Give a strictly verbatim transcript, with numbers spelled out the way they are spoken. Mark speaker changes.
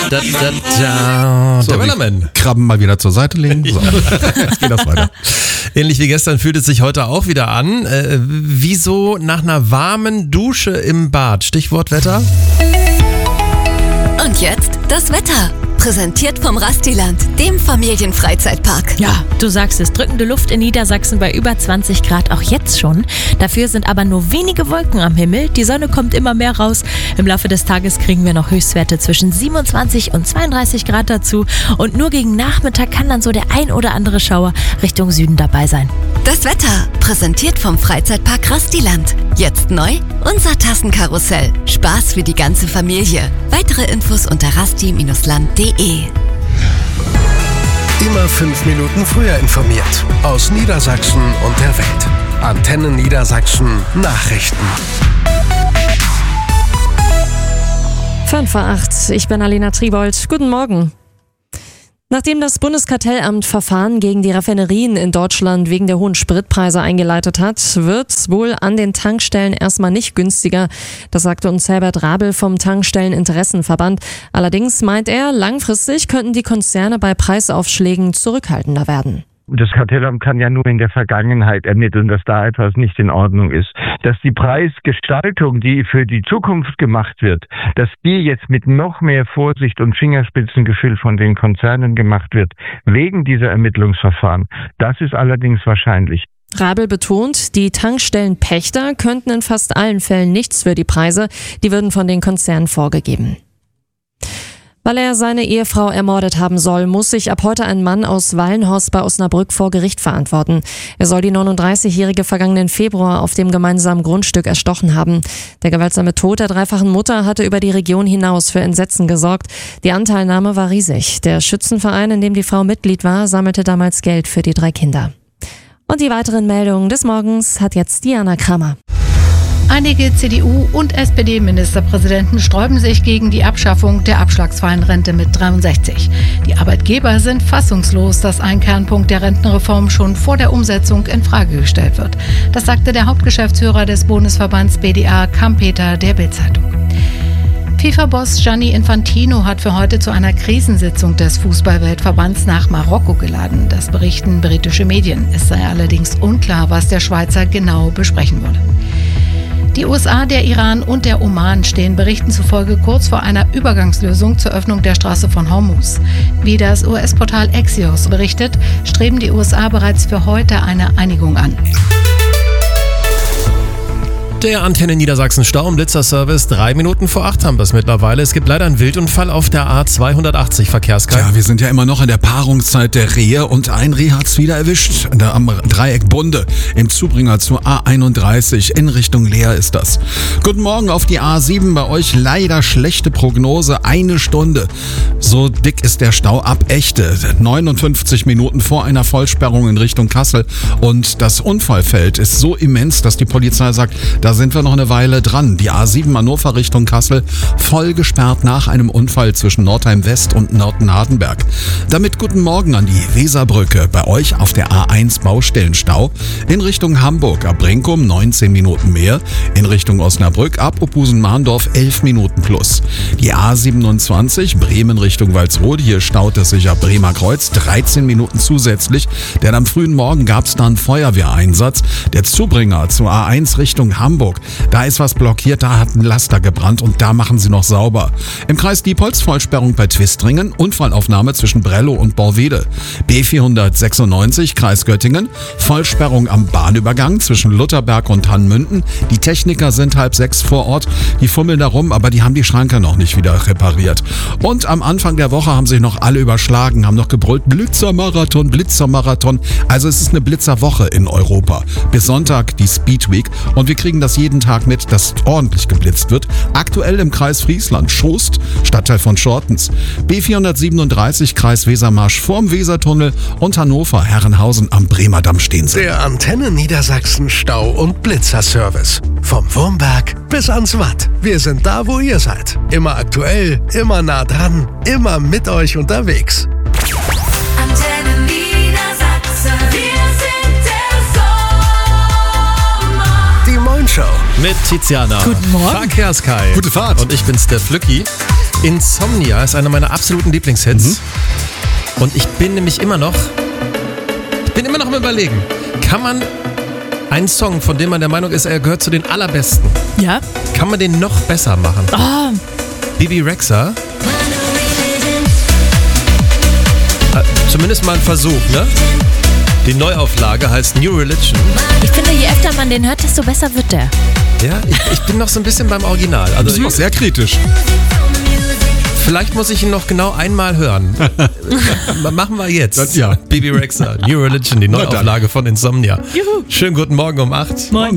Speaker 1: da, da, da.
Speaker 2: So,
Speaker 1: Der Wellerman.
Speaker 2: Krabben mal wieder zur Seite legen. So. Jetzt geht das weiter.
Speaker 1: Ähnlich wie gestern fühlt es sich heute auch wieder an. Äh, wie so nach einer warmen Dusche im Bad. Stichwort Wetter.
Speaker 3: Und jetzt das Wetter. Präsentiert vom Rastiland, dem Familienfreizeitpark.
Speaker 4: Ja, du sagst es, drückende Luft in Niedersachsen bei über zwanzig Grad, auch jetzt schon. Dafür sind aber nur wenige Wolken am Himmel. Die Sonne kommt immer mehr raus. Im Laufe des Tages kriegen wir noch Höchstwerte zwischen siebenundzwanzig und zweiunddreißig Grad dazu. Und nur gegen Nachmittag kann dann so der ein oder andere Schauer Richtung Süden dabei sein.
Speaker 3: Das Wetter, präsentiert vom Freizeitpark Rastiland. Jetzt neu, unser Tassenkarussell. Spaß für die ganze Familie. Weitere Infos unter rasti Bindestrich land punkt de.
Speaker 5: Immer fünf Minuten früher informiert. Aus Niedersachsen und der Welt. Antenne Niedersachsen Nachrichten.
Speaker 6: fünf vor acht, ich bin Alena Tribold. Guten Morgen. Nachdem das Bundeskartellamt Verfahren gegen die Raffinerien in Deutschland wegen der hohen Spritpreise eingeleitet hat, wird es wohl an den Tankstellen erstmal nicht günstiger. Das sagte uns Herbert Rabel vom Tankstelleninteressenverband. Allerdings meint er, langfristig könnten die Konzerne bei Preisaufschlägen zurückhaltender werden.
Speaker 7: Das Kartellamt kann ja nur in der Vergangenheit ermitteln, dass da etwas nicht in Ordnung ist. Dass die Preisgestaltung, die für die Zukunft gemacht wird, dass die jetzt mit noch mehr Vorsicht und Fingerspitzengefühl von den Konzernen gemacht wird, wegen dieser Ermittlungsverfahren, das ist allerdings wahrscheinlich.
Speaker 6: Rabel betont, die Tankstellenpächter könnten in fast allen Fällen nichts für die Preise, die würden von den Konzernen vorgegeben. Weil er seine Ehefrau ermordet haben soll, muss sich ab heute ein Mann aus Wallenhorst bei Osnabrück vor Gericht verantworten. Er soll die neununddreißigjährige vergangenen Februar auf dem gemeinsamen Grundstück erstochen haben. Der gewaltsame Tod der dreifachen Mutter hatte über die Region hinaus für Entsetzen gesorgt. Die Anteilnahme war riesig. Der Schützenverein, in dem die Frau Mitglied war, sammelte damals Geld für die drei Kinder. Und die weiteren Meldungen des Morgens hat jetzt Diana Kramer.
Speaker 8: Einige C D U- und S P D-Ministerpräsidenten sträuben sich gegen die Abschaffung der abschlagsfreien Rente mit dreiundsechzig. Die Arbeitgeber sind fassungslos, dass ein Kernpunkt der Rentenreform schon vor der Umsetzung in Frage gestellt wird. Das sagte der Hauptgeschäftsführer des Bundesverbands B D A, Kampeter, der Bild-Zeitung. FIFA-Boss Gianni Infantino hat für heute zu einer Krisensitzung des Fußballweltverbands nach Marokko geladen. Das berichten britische Medien. Es sei allerdings unklar, was der Schweizer genau besprechen wolle. Die U S A, der Iran und der Oman stehen Berichten zufolge kurz vor einer Übergangslösung zur Öffnung der Straße von Hormuz. Wie das U S-Portal Axios berichtet, streben die U S A bereits für heute eine Einigung an.
Speaker 1: Der Antenne Niedersachsen Stau- und Blitzerservice. Drei Minuten vor acht haben wir es mittlerweile. Es gibt leider einen Wildunfall auf der A zweihundertachtzig Verkehrskreis.
Speaker 2: Ja, wir sind ja immer noch in der Paarungszeit der Rehe und ein Reh hat's wieder erwischt. Da am Dreieck Bunde im Zubringer zur A einunddreißig in Richtung Leer ist das. Guten Morgen auf die A sieben. Bei euch leider schlechte Prognose. Eine Stunde. So dick ist der Stau ab Echte. neunundfünfzig Minuten vor einer Vollsperrung in Richtung Kassel. Und das Unfallfeld ist so immens, dass die Polizei sagt, da sind wir noch eine Weile dran. Die A sieben Hannover Richtung Kassel voll gesperrt nach einem Unfall zwischen Nordheim West und Nörten-Hardenberg. Damit guten Morgen an die Weserbrücke. Bei euch auf der A eins Baustellenstau. In Richtung Hamburg ab Brinkum neunzehn Minuten mehr. In Richtung Osnabrück ab Opusen-Mahndorf elf Minuten plus. Die A siebenundzwanzig Bremen Richtung Walsrode. Hier staut es sich ab Bremer Kreuz dreizehn Minuten zusätzlich. Denn am frühen Morgen gab es da einen Feuerwehreinsatz. Der Zubringer zur A eins Richtung Hamburg. Da ist was blockiert, da hat ein Laster gebrannt und da machen sie noch sauber. Im Kreis Diepholz Vollsperrung bei Twistringen, Unfallaufnahme zwischen Brello und Borwede. B vierhundertsechsundneunzig Kreis Göttingen, Vollsperrung am Bahnübergang zwischen Lutherberg und Hannmünden. Die Techniker sind halb sechs vor Ort, die fummeln da rum, aber die haben die Schranke noch nicht wieder repariert. Und am Anfang der Woche haben sich noch alle überschlagen, haben noch gebrüllt, Blitzermarathon, Blitzermarathon. Also es ist eine Blitzerwoche in Europa. Bis Sonntag die Speed Week und wir kriegen das jeden Tag mit, dass ordentlich geblitzt wird. Aktuell im Kreis Friesland, Schost, Stadtteil von Schortens. B vierhundertsiebenunddreißig Kreis Wesermarsch vorm Wesertunnel und Hannover, Herrenhausen am Bremerdamm stehen sie.
Speaker 5: Der Antenne Niedersachsen Stau- und Blitzerservice. Vom Wurmberg bis ans Watt. Wir sind da, wo ihr seid. Immer aktuell, immer nah dran, immer mit euch unterwegs.
Speaker 3: Antenne Niedersachsen. Wir sind der Sommer.
Speaker 5: Die Moin Show.
Speaker 1: Mit Tiziana.
Speaker 4: Guten Morgen.
Speaker 1: Verkehrskai.
Speaker 2: Gute Fahrt.
Speaker 1: Und ich bin's, der Flücki. Insomnia ist einer meiner absoluten Lieblingshits. Mhm. Und ich bin nämlich immer noch, ich bin immer noch am Überlegen, kann man einen Song, von dem man der Meinung ist, er gehört zu den allerbesten,
Speaker 4: Ja.
Speaker 1: kann man den noch besser machen?
Speaker 4: Oh,
Speaker 1: Bebe Rexha. Äh, zumindest mal ein Versuch, ne? Die Neuauflage heißt New Religion.
Speaker 4: ich finde, je öfter man den hört, desto besser wird der.
Speaker 1: Ja, ich, ich bin noch so ein bisschen beim Original.
Speaker 2: Das
Speaker 1: Also
Speaker 2: ist noch
Speaker 1: ich,
Speaker 2: sehr kritisch.
Speaker 1: vielleicht muss ich ihn noch genau einmal hören. Machen wir jetzt.
Speaker 2: Das, ja.
Speaker 1: Bebe Rexha, New Religion, die Neuauflage von Insomnia.
Speaker 4: Juhu.
Speaker 1: Schönen guten Morgen um acht.
Speaker 4: Moin.